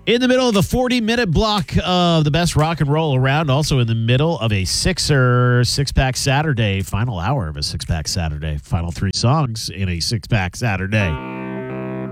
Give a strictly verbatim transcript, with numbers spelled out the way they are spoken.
In the middle of the forty-minute block of the best rock and roll around, also in the middle of a sixer, six-pack Saturday, final hour of a six-pack Saturday, final three songs in a six-pack Saturday.